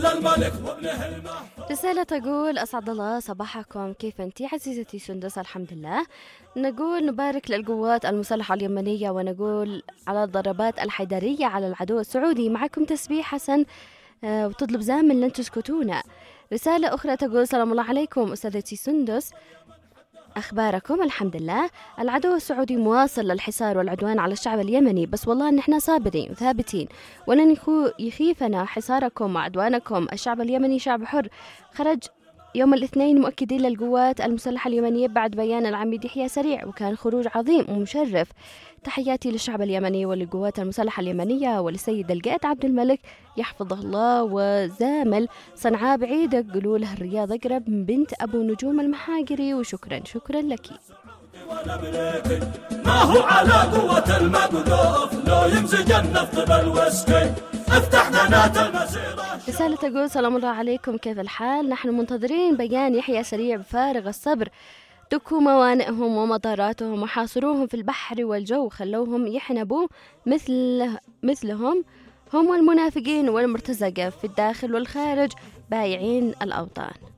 رسالة تقول: أسعد الله صباحكم، كيف أنتي عزيزتي سندس؟ الحمد لله. نقول نبارك للقوات المسلحة اليمنية، ونقول على الضربات الحيدرية على العدو السعودي. معكم تسبيح حسن، وتطلب زامل لن تسكتونا. رسالة أخرى تقول: سلام الله عليكم أستاذتي سندس، أخباركم؟ الحمد لله. العدو السعودي مواصل للحصار والعدوان على الشعب اليمني، بس والله إن إحنا صابرين وثابتين، ولن يخيفنا حصاركم وعدوانكم. الشعب اليمني شعب حر، خرج يوم الاثنين مؤكدين للقوات المسلحة اليمنية بعد بيان العميد يحيى سريع، وكان خروج عظيم ومشرف. تحياتي للشعب اليمني وللقوات المسلحة اليمنية وللسيد القائد عبد الملك يحفظه الله. وزامل صنعاء بعيدك، قولوا له الرياض أقرب من بنت أبو نجوم المحاقري. وشكرا شكرا لك. ما هو على قوة المقذوف لو يمزج النفط بالوسكي افتح قناة المسيرة. رسالة تقول: سلام الله عليكم، كيف الحال؟ نحن منتظرين بيان يحيى سريع بفارغ الصبر. دكوا موانئهم ومطاراتهم وحاصروهم في البحر والجو، خلوهم يحنبوا مثلهم هم والمنافقين والمرتزقة في الداخل والخارج بايعين الأوطان.